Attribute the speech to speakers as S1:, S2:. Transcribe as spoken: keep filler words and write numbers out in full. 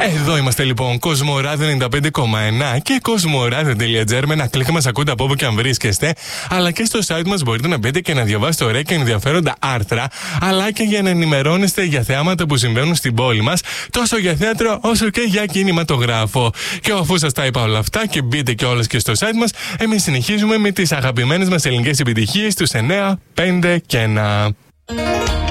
S1: Εδώ είμαστε λοιπόν, Κοσμοράδιο ενενήντα πέντε κόμμα ένα και κοσμοράδιο τελεία τζι άρ. Με ένα κλικ μας ακούτε από όπου και αν βρίσκεστε. Αλλά και στο site μας μπορείτε να μπείτε και να διαβάσετε ωραία και ενδιαφέροντα άρθρα. Αλλά και για να ενημερώνεστε για θεάματα που συμβαίνουν στην πόλη μας, τόσο για θέατρο όσο και για κινηματογράφο. Και αφού σας τα είπα όλα αυτά και μπείτε και όλες και στο site μας, εμείς συνεχίζουμε με τις αγαπημένες μας ελληνικές επιτυχίες τους εννιά, πέντε και ένα.